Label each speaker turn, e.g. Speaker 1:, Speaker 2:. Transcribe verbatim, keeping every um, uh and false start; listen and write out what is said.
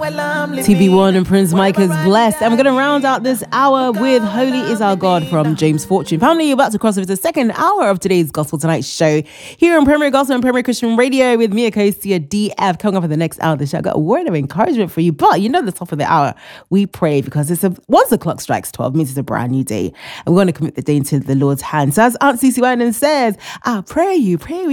Speaker 1: T B one and Prince Micah's Blessed. And we're going to round out this hour with Holy is Our God from James Fortune. Family, you're about to cross over to the second hour of today's Gospel Tonight show here on Premier Gospel and Premier Christian Radio with me, Akosia D F. Coming up in the next hour of the show, I've got a word of encouragement for you. But you know, the top of the hour, we pray because it's a, once the clock strikes twelve, it means it's a brand new day. And we're going to commit the day into the Lord's hands. So as Aunt Cece Wynan says, I pray you, pray